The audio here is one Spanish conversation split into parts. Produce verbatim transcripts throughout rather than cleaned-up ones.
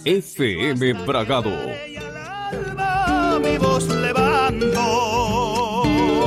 F M Bragado. Mi voz levanto.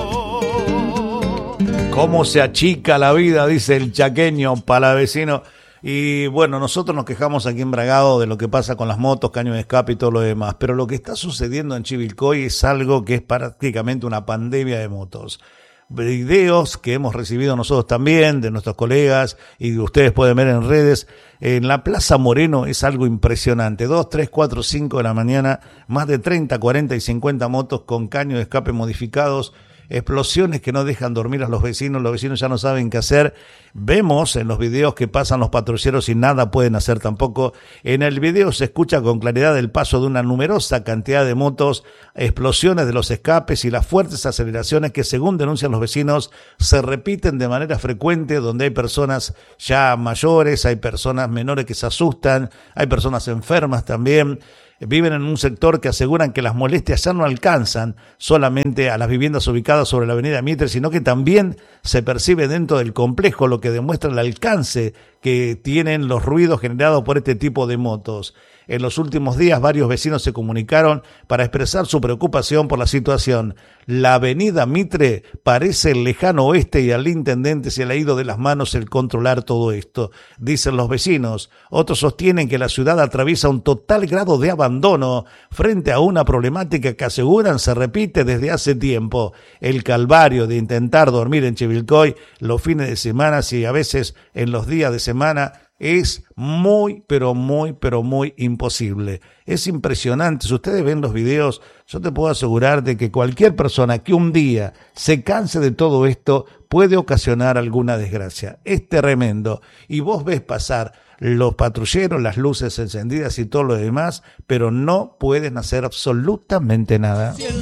Cómo se achica la vida, dice el chaqueño palavecino. Y bueno, nosotros nos quejamos aquí en Bragado de lo que pasa con las motos, caños de escape y todo lo demás, pero lo que está sucediendo en Chivilcoy es algo que es prácticamente una pandemia de motos. Videos que hemos recibido nosotros también de nuestros colegas y ustedes pueden ver en redes, en la Plaza Moreno es algo impresionante, dos, tres, cuatro, cinco de la mañana, más de treinta, cuarenta y cincuenta motos con caños de escape modificados, explosiones que no dejan dormir a los vecinos, los vecinos ya no saben qué hacer. Vemos en los videos que pasan los patrulleros y nada pueden hacer tampoco. En el video se escucha con claridad el paso de una numerosa cantidad de motos, explosiones de los escapes y las fuertes aceleraciones que, según denuncian los vecinos, se repiten de manera frecuente, donde hay personas ya mayores, hay personas menores que se asustan, hay personas enfermas también. Viven en un sector que aseguran que las molestias ya no alcanzan solamente a las viviendas ubicadas sobre la avenida Mitre, sino que también se percibe dentro del complejo, lo que demuestra el alcance que tienen los ruidos generados por este tipo de motos. En los últimos días varios vecinos se comunicaron para expresar su preocupación por la situación. La avenida Mitre parece el lejano oeste y al intendente se le ha ido de las manos el controlar todo esto, dicen los vecinos. Otros sostienen que la ciudad atraviesa un total grado de abandono frente a una problemática que aseguran se repite desde hace tiempo. El calvario de intentar dormir en Chivilcoy los fines de semana y a veces en los días de semana es muy, pero muy, pero muy imposible. Es impresionante. Si ustedes ven los videos, yo te puedo asegurar de que cualquier persona que un día se canse de todo esto puede ocasionar alguna desgracia. Es tremendo. Y vos ves pasar los patrulleros, las luces encendidas y todo lo demás, pero no pueden hacer absolutamente nada. Si el